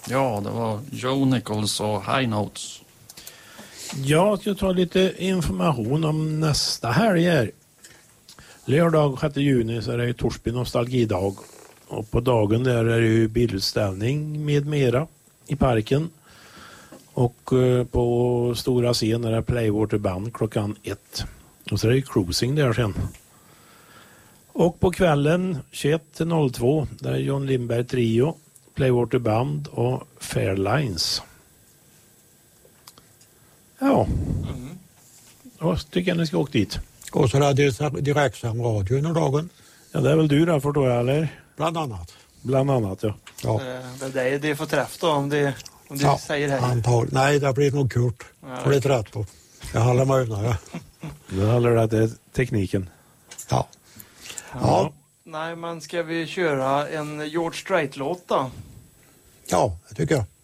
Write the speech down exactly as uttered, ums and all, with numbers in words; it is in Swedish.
Ja, det var Joe Nichols och High Notes. Jag ska ta lite information om nästa helg här. Lördag sjätte juni så är det Torsby nostalgidag. Och på dagen där är det ju bildutställning med mera i parken. Och på stora scen är det Playwater Band klockan ett. Och så är det cruising där sen. Och på kvällen tjugoett till noll två där är John Lindberg Trio, Playwater Band och Fairlines. Ja. Mm. Jag tycker ni ska åka dit. Och så är det direktsam radio under dagen. Ja, det är väl du där förstår jag, eller? Bland annat. Bland annat, ja. ja. Det, det är det får träff då om det, om det ja, säger hej. Antal. Nej, det blir nog Kurt. Ja, får det rätt på. Jag håller mig undan, ja. Det handlar det till tekniken. Ja. Ja. ja. Nej, men ska vi köra en George Strait-låt då? Ja, det tycker jag.